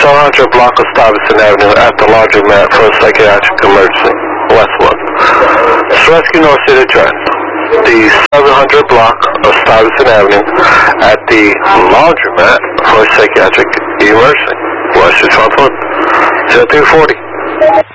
700 block of Stuyvesant Avenue at the laundromat for a psychiatric emergency. Westwood. Rescue North City address. The 700 block of Stuyvesant Avenue at the laundromat for a psychiatric emergency. Westwood, 0340.